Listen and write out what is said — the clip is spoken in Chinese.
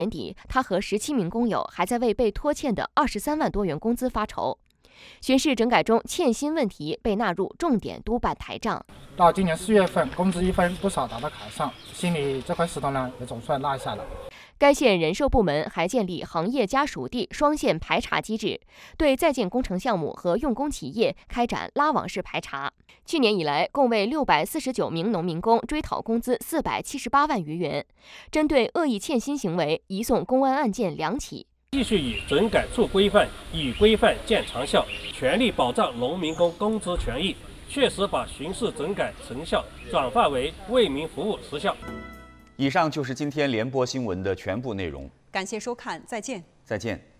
年底，他和17名工友还在为被拖欠的23万多元工资发愁。巡视整改中，欠薪问题被纳入重点督办台账。 到今年4月份，工资一分不少打到卡上，心里这块石头呢也总算落下了。 该县人社部门还建立行业家属地双线排查机制，对在建工程项目和用工企业开展拉网式排查。去年以来，共为649名农民工追讨工资478万余元。针对恶意欠薪行为，移送公安案件2起。 继续以整改促规范，以规范见长效，全力保障农民工工资权益，确实把巡视整改成效转化为为民服务实效。 以上就是今天联播新闻的全部内容。 感谢收看，再见。 再见。